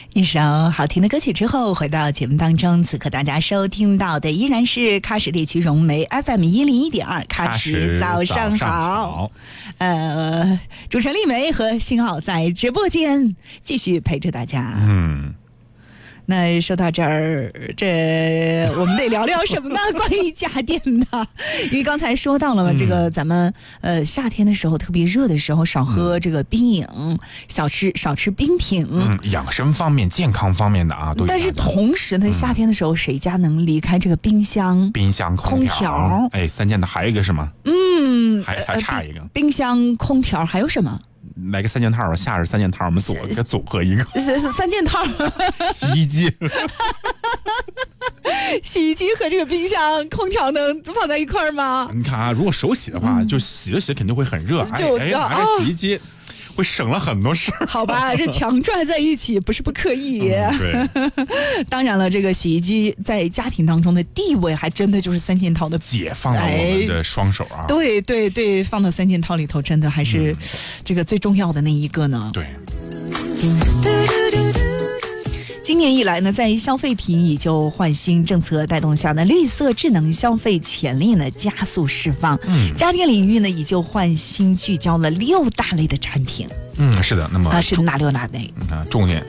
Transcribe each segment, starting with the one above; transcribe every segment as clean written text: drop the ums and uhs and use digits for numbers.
一首好听的歌曲之后，回到节目当中，此刻大家收听到的依然是喀什地区融媒 FM101.2 喀什早上好。主持人丽梅和星浩在直播间继续陪着大家。那说到这儿，我们得聊聊什么呢？关于家电的，因为刚才说到了嘛，这个咱们夏天的时候特别热的时候，少喝这个冰饮，少吃冰品。 养生方面、健康方面的啊，都有。 但是同时呢，夏天的时候，谁家能离开这个冰箱、空调？ 哎，三件套还有一个什么？还差一个。 冰箱、空调还有什么？ 来个三件套，夏日三件套，我们组合一个。 是三件套。 洗衣机。 洗衣机和这个冰箱、空调能放在一块儿吗？ 你看啊，如果手洗的话，就洗着洗着肯定会很热。拿着洗衣机。会省了很多事儿。 好吧，这强拽在一起不是不可以。 对， 当然了，这个洗衣机在家庭当中的地位还真的就是三件套的解放了我们的双手啊。 对对对，放到三件套里头，真的还是这个最重要的那一个呢。 对。 今年以来呢，在消费品以旧换新政策带动下呢，绿色智能消费潜力呢加速释放。家电领域呢以旧换新聚焦了6大类的产品。 是的。那么是哪6大类？ 重点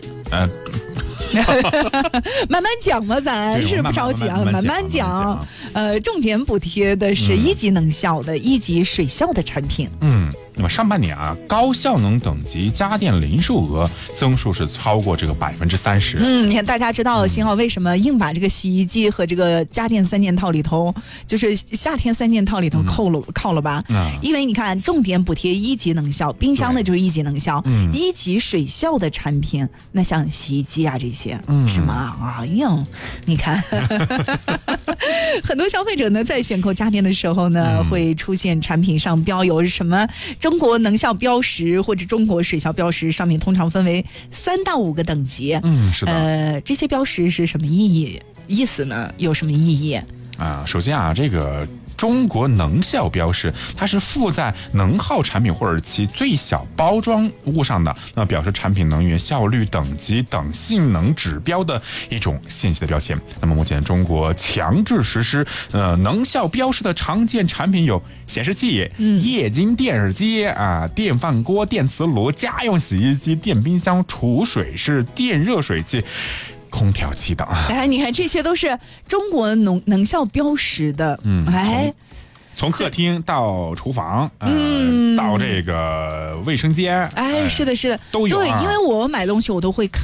慢慢讲嘛，咱是不着急啊，慢慢讲。重点补贴的是1级能效的、1级水效的产品。 那么上半年啊，高效能等级家电零售额增速是超过这个30%。 你看大家知道星浩为什么硬把这个洗衣机和这个家电三件套里头，就是夏天三件套里头靠了吧？因为你看重点补贴1级能效，冰箱呢就是1级能效，1级水效的产品，那像洗衣机啊这些，什么你看，很多消费者呢在选购家电的时候呢，会出现产品上标有什么中国能效标识或者中国水效标识，上面通常分为3到5个等级。 是的。 这些标识是什么意思呢？有什么意义啊？首先啊，这个中国能效标识，它是附在能耗产品或者其最小包装物上的，那表示产品能源效率等级等性能指标的一种信息的标签。那么目前中国强制实施能效标识的常见产品有显示器、液晶电视机啊、电饭锅、电磁炉、家用洗衣机、电冰箱、储水式、电热水器、空调器等。 你看这些都是中国能效标识的。 从客厅到厨房，到这个卫生间， 是的， 都有。 对，因为我买东西我都会